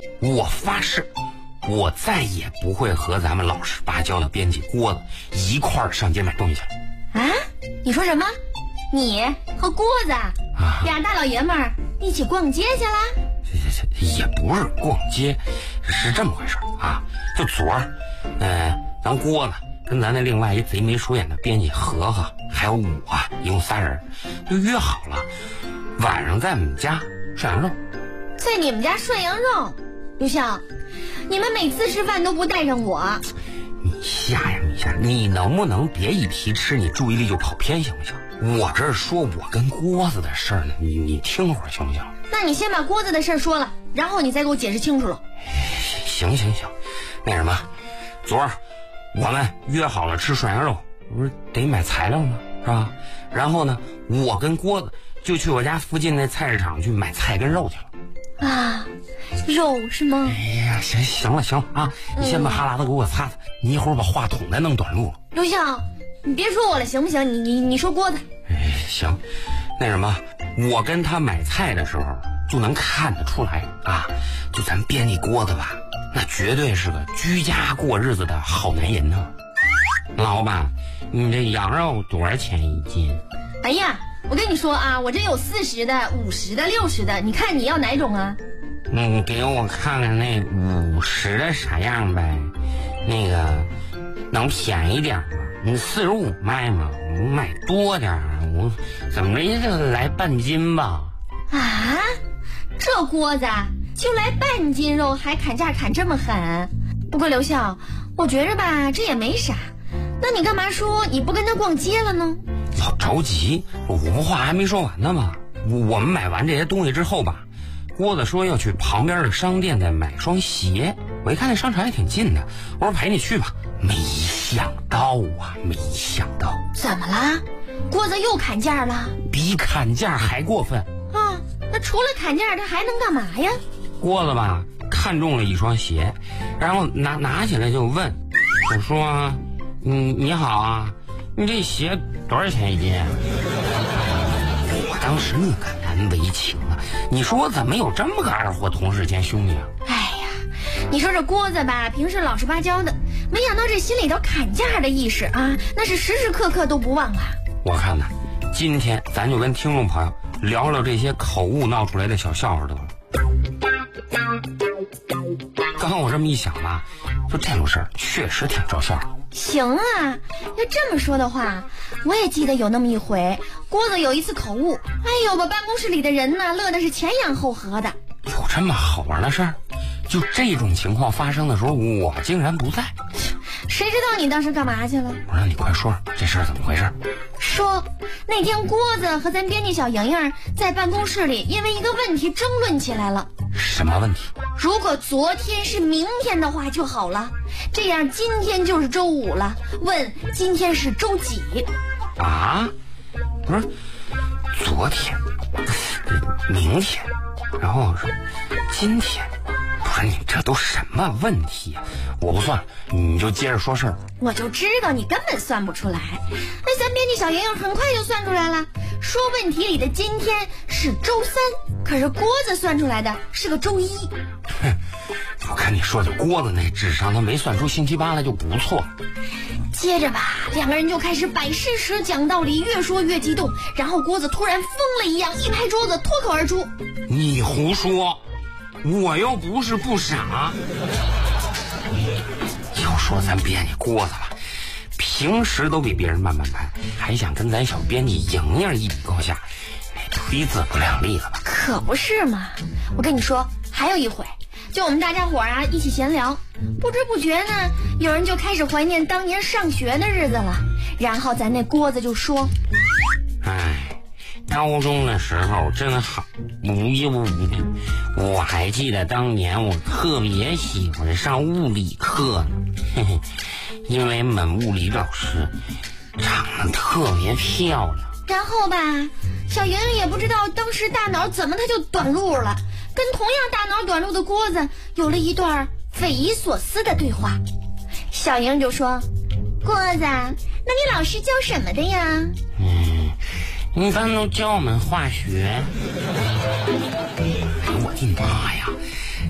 我发誓，我再也不会和咱们老实巴交的编辑郭子一块儿上街买东西去了。 啊？你说什么？你和郭子俩大老爷们儿一起逛街去了？ 也不是逛街，是这么回事啊。就昨儿，咱郭子跟咱那另外一贼眉鼠眼的编辑和和，还有我，一共3人，就约好了晚上在我们家涮羊肉。 在你们家涮羊肉？刘笑，你们每次吃饭都不带上我。 米夏呀，米夏，你能不能别一提吃，你注意力就跑偏行不行？我这是说我跟郭子的事儿呢，你听会儿行不行？ 那你先把郭子的事儿说了，然后你再给我解释清楚了。 行，那什么，昨儿我们约好了吃涮羊肉，不是得买材料吗？是吧？然后呢，我跟郭子就去我家附近那菜市场去买菜跟肉去了。 啊，肉是吗？ 哎呀，行了啊，你先把哈喇子给我擦擦，你一会儿把话筒再弄短路了。 刘笑，你别说我了行不行？你说郭子。 行，那什么，我跟他买菜的时候就能看得出来啊，就咱编辑郭子吧，那绝对是个居家过日子的好男人呢。老板，你这羊肉多少钱一斤？ 哎呀，我跟你说啊，我这有40的、50的、60的，你看你要哪种啊？ 你给我看看那50的啥样呗，那个能便宜点吗？你45卖吗？我买多点儿，我怎么着就来半斤吧。 啊，这郭子就来半斤肉，还砍价砍这么狠。不过刘笑，我觉着吧，这也没啥。那你干嘛说你不跟他逛街了呢？ 老着急，我不话还没说完呢嘛。我们买完这些东西之后吧，郭子说要去旁边的商店再买双鞋。我一看那商场也挺近的，我说陪你去吧。没想到。 怎么啦？郭子又砍价了？ 比砍价还过分啊！那除了砍价他还能干嘛呀？ 郭子吧看中了一双鞋，然后拿起来就问我说，你好啊，你这鞋多少钱一斤？我当时那个难为情啊，你说我怎么有这么个二货同事兼兄弟啊？ 哎呀，你说这郭子吧，平时老实巴交的，没想到这心里头砍价的意识啊，那是时时刻刻都不忘啊。 我看呢，今天咱就跟听众朋友聊聊这些口误闹出来的小笑话得了。刚我这么一想吧，就这种事儿确实挺招笑的。 行啊，要这么说的话，我也记得有那么一回，郭子有一次口误，哎呦，把办公室里的人呢乐的是前仰后合的。 有这么好玩的事儿？就这种情况发生的时候，我竟然不在。 谁知道你当时干嘛去了？ 我让你快说这事儿怎么回事。 说那天郭子和咱编辑小莹莹在办公室里因为一个问题争论起来了。 什么问题？ 如果昨天是明天的话就好了，这样今天就是周5了，问今天是周几？ 啊？不是昨天，明天，然后是今天，不是你这都什么问题啊？我不算了，你就接着说事儿。 我就知道你根本算不出来。那咱编辑小莹莹很快就算出来了，说问题里的今天是周3，可是郭子算出来的是个周1。 哼，我看你说的郭子那智商，他没算出星期8来就不错。 接着吧，两个人就开始摆事实讲道理，越说越激动，然后郭子突然疯了一样，一拍桌子，脱口而出： 你胡说，我又不是不傻。就说咱编辑郭子了，平时都比别人慢半拍，还想跟咱小编辑莹莹一比高下，那忒自不量力了吧？ 可不是嘛！我跟你说，还有一回，就我们大家伙啊一起闲聊，不知不觉呢，有人就开始怀念当年上学的日子了。然后咱那郭子就说： 哎，高中的时候真好，无忧无虑。我还记得当年我特别喜欢上物理课呢，嘿嘿，因为我们物理老师长得特别漂亮。 然后吧，小莹莹也不知道当时大脑怎么他就短路了，跟同样大脑短路的郭子有了一段匪夷所思的对话。小莹就说：郭子，那你老师教什么的呀？ 一般都教我们化学。哎呦我的妈呀！